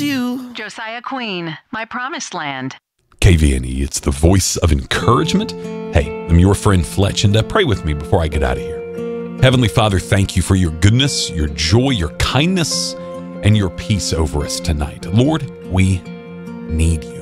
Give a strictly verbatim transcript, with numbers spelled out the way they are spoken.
you. Josiah Queen, My Promised Land. K V N E, it's the voice of encouragement. Hey, I'm your friend Fletch, and uh, pray with me before I get out of here. Heavenly Father, thank you for your goodness, your joy, your kindness, and your peace over us tonight. Lord, we need you.